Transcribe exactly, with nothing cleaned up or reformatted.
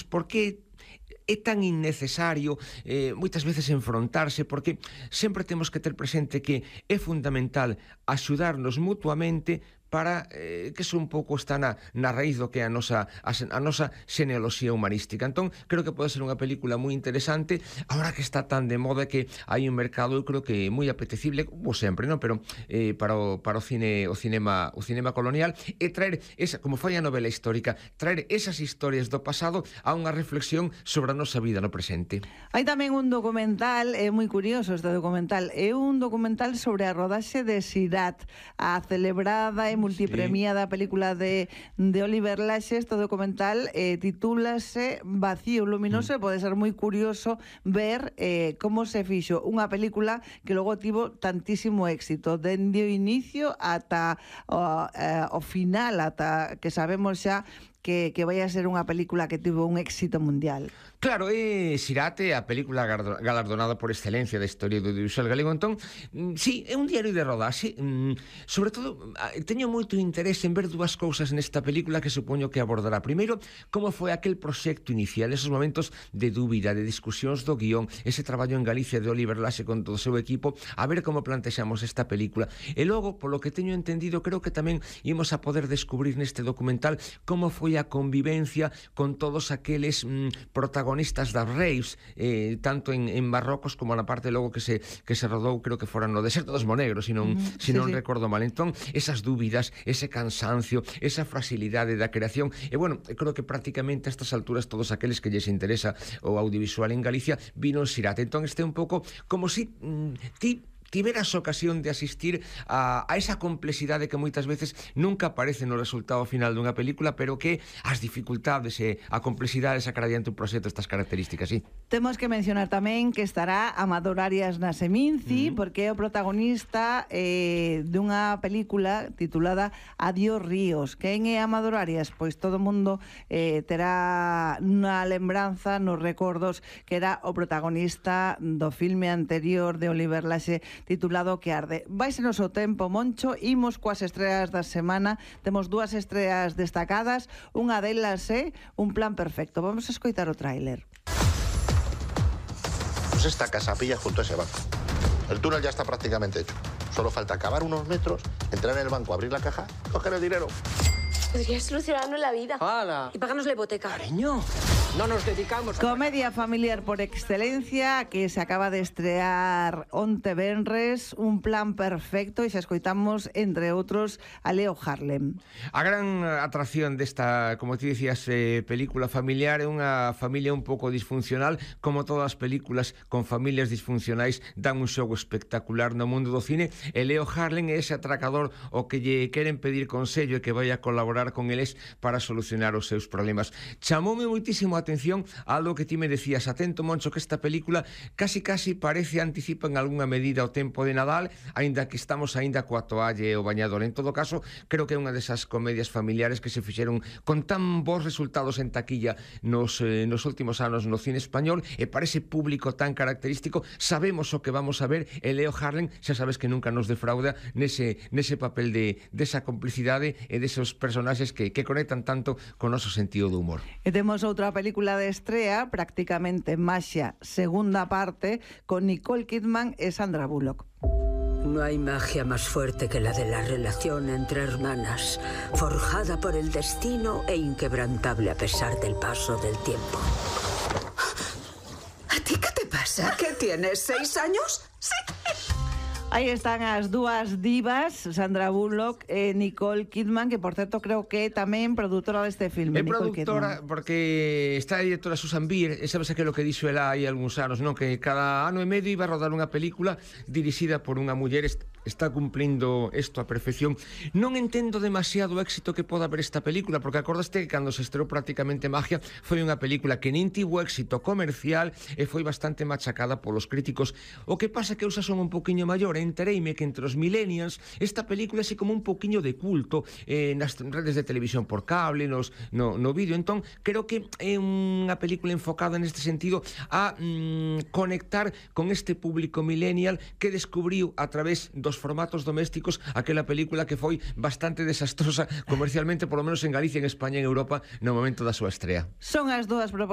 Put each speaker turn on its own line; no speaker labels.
por que é tan innecesario eh, moitas veces enfrontarse, porque sempre temos que ter presente que é fundamental axudarnos mutuamente para eh, que eso un pouco está na, na raíz do que é a nosa, a, a nosa xenealoxía humanística. Entón, creo que pode ser unha película moi interesante, agora que está tan de moda que hai un mercado, eu creo que moi apetecible, como sempre, non? Pero eh, para, o, para o cine o cinema o cinema colonial, e traer esa, como foi a novela histórica, traer esas historias do pasado a unha reflexión sobre a nosa vida no presente.
Hai tamén un documental, é moi curioso este documental, é un documental sobre a rodaxe de Sirat, a celebrada e multipremiada película de, de Oliver Laxe. Este documental eh, titúlase Vacío Luminoso, mm. e pode ser moi curioso ver eh, como se fixo unha película que logo tivo tantísimo éxito, dende o inicio ata o, eh, o final, ata que sabemos xa que, que vai a ser unha película que tivo un éxito mundial.
Claro, é Sirate, a película galardonada por excelencia da historia do audiovisual galego. Entón, sí, é un diario de rodaxe. Sobre todo, teño moito interese en ver dúas cousas nesta película que supoño que abordará. Primeiro, como foi aquel proxecto inicial, esos momentos de dúbida, de discusións do guión, ese traballo en Galicia de Oliver Laxe con todo o seu equipo, a ver como plantexamos esta película. E logo, polo que teño entendido, creo que tamén imos a poder descubrir neste documental como foi a convivencia con todos aqueles mm, protagonistas das raves, eh, tanto en, en Marrocos como na parte logo que se, que se rodou, creo que foran no deserto dos Monegros, se non, mm, si non sí, recordo mal. Entón, esas dúbidas, ese cansancio, esa fragilidade da creación, e bueno, creo que prácticamente a estas alturas todos aqueles que lles interesa o audiovisual en Galicia vino en Sirate. Entón, este é un pouco como si mm, ti tiveras ocasión de asistir a, a esa complexidade que moitas veces nunca aparece no resultado final dunha película, pero que as dificultades e a complexidade sacará diante un proxecto estas características, sí.
Temos que mencionar tamén que estará Amador Arias na Seminci, mm-hmm. porque é o protagonista eh, dunha película titulada Adiós Ríos. Quen é Amador Arias? Pois todo o mundo eh, terá na lembranza, nos recordos, que era o protagonista do filme anterior de Oliver Laxe titulado Que arde. Vaise nos o tempo, Moncho, imos coas estreas da semana. Temos dúas estreas destacadas, unha delas é Un plan perfecto. Vamos a escoitar o tráiler.
Pues esta casa pilla junto a ese banco. El túnel ya está prácticamente hecho. Solo falta cavar unos metros, entrar en el banco, abrir la caja, coger el dinero.
Podrías solucionarnos la vida.
¡Hala!
Y pagarnos la hipoteca.
Cariño, no nos dedicamos a...
Comedia familiar por excelencia que se acaba de estrear onte venres, Un plan perfecto, e xa escoitamos, entre outros, a Leo Harlem.
A gran atracción desta, como ti dicías, eh, película familiar é unha familia un pouco disfuncional, como todas as películas con familias disfuncionais dan un xogo espectacular no mundo do cine, e Leo Harlem é ese atracador o que lle queren pedir consello e que vai a colaborar con eles para solucionar os seus problemas. Chamoume moitísimo a atención algo que ti me decías, atento, Moncho, que esta película casi casi parece anticipa en algunha medida o tempo de Nadal, aínda que estamos aínda coa toalla e o bañador. En todo caso, creo que é unha desas comedias familiares que se fixeron con tan bons resultados en taquilla nos, eh, nos últimos anos no cine español, e para ese público tan característico sabemos o que vamos a ver, e Leo Harlem xa sabes que nunca nos defrauda nese, nese papel de desa complicidade e deses personaxes que, que conectan tanto con o noso sentido do humor.
E temos outra película de estrea, prácticamente Maxia, segunda parte, con Nicole Kidman e Sandra Bullock.
No hay magia más fuerte que la de la relación entre hermanas, forjada por el destino e inquebrantable a pesar del paso del tiempo.
¿A ti qué te pasa? ¿Qué tienes, seis años? Sí.
Aí están as dúas divas, Sandra Bullock e Nicole Kidman, que por certo creo que é tamén produtora deste filme.
É produtora Kidman, porque está a directora Susan Bier, e sabes aquilo que dixo ela hai algúns anos, non? Que cada ano e medio iba a rodar unha película dirixida por unha muller. Está cumplindo isto a perfección. Non entendo demasiado o éxito que pode haber esta película, porque acordaste que cando se estreou prácticamente Magia foi unha película que nin tivo éxito comercial e foi bastante machacada polos críticos. O que pasa que eu xa son un poquinho maior, entereime que entre os millennials esta película é como un poquinho de culto eh, nas redes de televisión por cable, nos, no, no vídeo. Entón, creo que é unha película enfocada neste sentido a mm, conectar con este público millennial que descubriu a través dos formatos domésticos aquela película que foi bastante desastrosa comercialmente, polo menos en Galicia, en España e en Europa no momento da súa estrea.
Son as dúas propostas